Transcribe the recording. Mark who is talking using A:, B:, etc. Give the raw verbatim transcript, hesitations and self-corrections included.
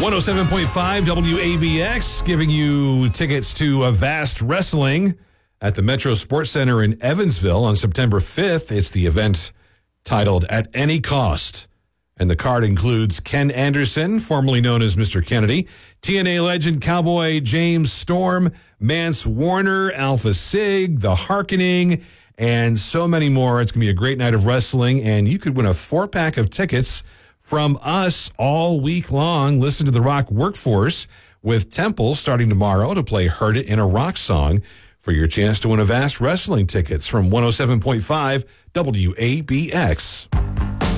A: one oh seven point five W A B X giving you tickets to a Vast Wrestling at the Metro Sports Center in Evansville on September fifth. It's the event titled At Any Cost. And the card includes Ken Anderson, formerly known as Mister Kennedy, T N A legend Cowboy James Storm, Mance Warner, Alpha Sig, The Harkening, and so many more. It's going to be a great night of wrestling, and you could win a four-pack of tickets from us all week long. Listen to the Rock Workforce with Temple starting tomorrow to play Heard It in a Rock Song for your chance to win a Vast Wrestling tickets from one oh seven point five W A B X.